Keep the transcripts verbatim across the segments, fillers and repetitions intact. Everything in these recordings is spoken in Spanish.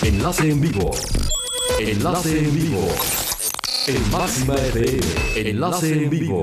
Enlace en vivo. Enlace en vivo. En Máxima F M. Enlace en vivo.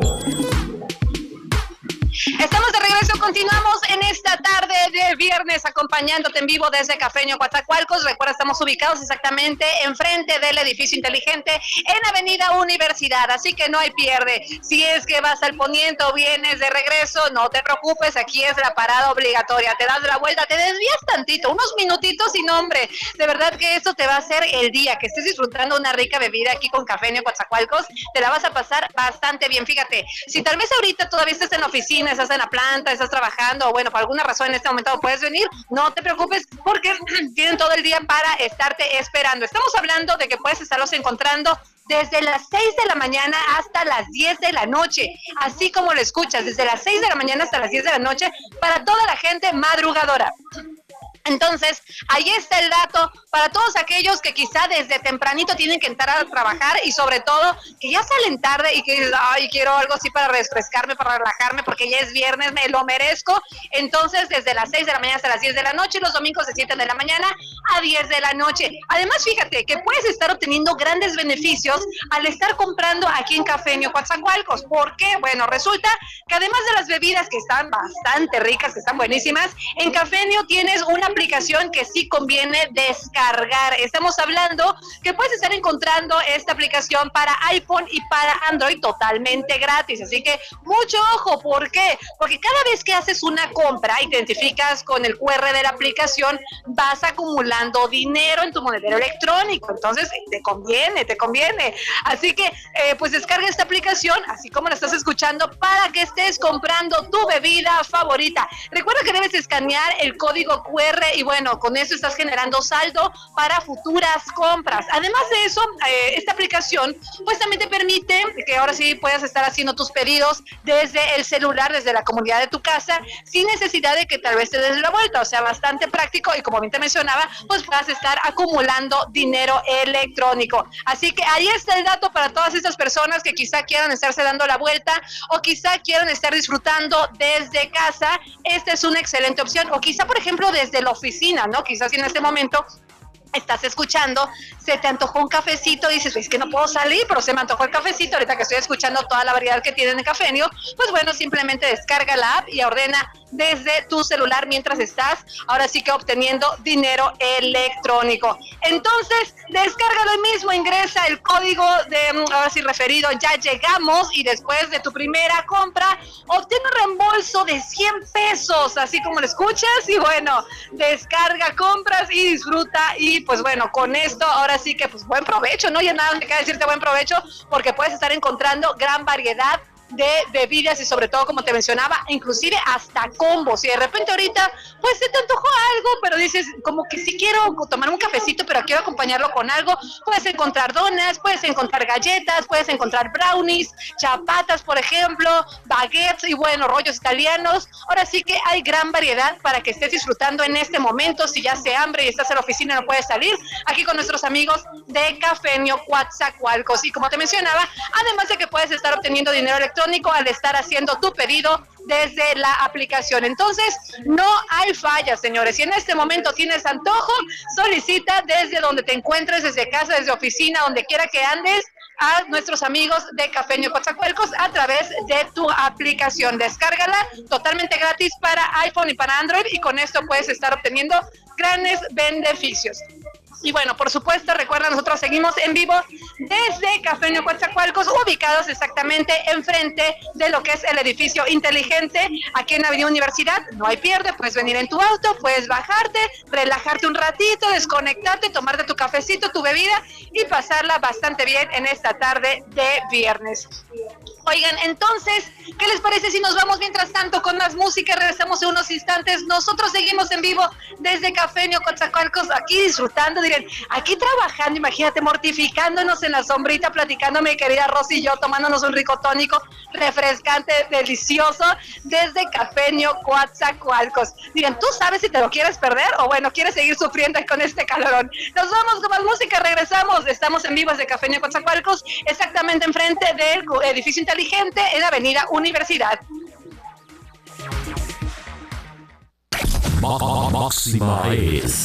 Estamos de regreso, continuamos en esta tarde de viernes acompañándote en vivo desde Cafeño Coatzacoalcos. Recuerda, estamos ubicados exactamente enfrente del edificio inteligente en Avenida Universidad, así que no hay pierde. Si es que vas al poniente o vienes de regreso, no te preocupes, aquí es la parada obligatoria. Te das la vuelta, te desvías tantito, unos minutitos y no, hombre, de verdad que esto te va a hacer el día, que estés disfrutando una rica bebida aquí con Cafeño Coatzacoalcos, te la vas a pasar bastante bien. Fíjate, si tal vez ahorita todavía estás en la oficina, estás en la planta, estás trabajando, o bueno, por alguna razón en este momento no puedes venir, no te preocupes porque tienen todo el día para estarte esperando. Estamos hablando de que puedes estarlos encontrando desde las seis de la mañana hasta las diez de la noche, así como lo escuchas, desde las seis de la mañana hasta las diez de la noche, para toda la gente madrugadora. Entonces, ahí está el dato para todos aquellos que quizá desde tempranito tienen que entrar a trabajar y sobre todo que ya salen tarde y que dicen, ay, quiero algo así para refrescarme, para relajarme porque ya es viernes, me lo merezco. Entonces, desde las seis de la mañana hasta las diez de la noche, los domingos de siete de la mañana a diez de la noche. Además, fíjate que puedes estar obteniendo grandes beneficios al estar comprando aquí en Cafeño Coatzacoalcos. ¿Por qué? Bueno, resulta que además de las bebidas que están bastante ricas, que están buenísimas, en Cafeño tienes una aplicación que sí conviene descargar. Estamos hablando que puedes estar encontrando esta aplicación para iPhone y para Android totalmente gratis, así que mucho ojo. ¿Por qué? Porque cada vez que haces una compra, identificas con el cu erre de la aplicación, vas acumulando dinero en tu monedero electrónico, entonces te conviene, te conviene, así que eh, pues descarga esta aplicación, así como la estás escuchando, para que estés comprando tu bebida favorita. Recuerda que debes escanear el código cu erre y bueno, con eso estás generando saldo para futuras compras. Además de eso, eh, esta aplicación pues también te permite que ahora sí puedas estar haciendo tus pedidos desde el celular, desde la comodidad de tu casa, sin necesidad de que tal vez te des la vuelta, o sea, bastante práctico y como bien te mencionaba, pues puedas estar acumulando dinero electrónico. Así que ahí está el dato para todas estas personas que quizá quieran estarse dando la vuelta o quizá quieran estar disfrutando desde casa. Esta es una excelente opción, o quizá por ejemplo desde la oficina, ¿no? Quizás si en este momento estás escuchando, se te antojó un cafecito y dices, es que no puedo salir, pero se me antojó el cafecito, ahorita que estoy escuchando toda la variedad que tienen en Cafeño, pues bueno, simplemente descarga la app y ordena desde tu celular mientras estás, ahora sí que obteniendo dinero electrónico. Entonces, descárgalo hoy mismo, ingresa el código de, ahora sí referido, ya llegamos, y después de tu primera compra, obtiene un reembolso de cien pesos, así como lo escuchas, y bueno, descarga, compras y disfruta, y pues bueno, con esto, ahora sí que pues buen provecho, ¿no? Ya nada me queda decirte buen provecho, porque puedes estar encontrando gran variedad de bebidas y sobre todo, como te mencionaba, inclusive hasta combos. Y de repente ahorita pues se te antojó algo, pero dices como que sí quiero tomar un cafecito, pero quiero acompañarlo con algo, puedes encontrar donas, puedes encontrar galletas, puedes encontrar brownies, chapatas, por ejemplo, baguettes y bueno, rollos italianos. Ahora sí que hay gran variedad para que estés disfrutando en este momento. Si ya hace hambre y estás en la oficina y no puedes salir, aquí con nuestros amigos de Cafeño Coatzacoalcos. Y como te mencionaba, además de que puedes estar obteniendo dinero electrónico al estar haciendo tu pedido desde la aplicación. Entonces, no hay fallas, señores. Si en este momento tienes antojo, solicita desde donde te encuentres, desde casa, desde oficina, donde quiera que andes, a nuestros amigos de Cafeño Coatzacoalcos a través de tu aplicación. Descárgala totalmente gratis para iPhone y para Android, y con esto puedes estar obteniendo grandes beneficios. Y bueno, por supuesto, recuerda, nosotros seguimos en vivo desde Cafeño Coatzacoalcos, ubicados exactamente enfrente de lo que es el edificio inteligente, aquí en Avenida Universidad. No hay pierde, puedes venir en tu auto, puedes bajarte, relajarte un ratito, desconectarte, tomarte tu cafecito, tu bebida y pasarla bastante bien en esta tarde de viernes. Oigan, entonces, ¿qué les parece si nos vamos mientras tanto con más música? Regresamos en unos instantes. Nosotros seguimos en vivo desde Cafeño Coatzacoalcos, aquí disfrutando, diren, aquí trabajando, imagínate, mortificándonos en la sombrita, platicando mi querida Rosy y yo, tomándonos un rico tónico refrescante, delicioso, desde Cafeño Coatzacoalcos. Diren, ¿tú sabes si te lo quieres perder o bueno, quieres seguir sufriendo con este calorón? Nos vamos con más música, regresamos. Estamos en vivo desde Cafeño Coatzacoalcos, exactamente enfrente del edificio inteligente en Avenida Universidad. Máxima es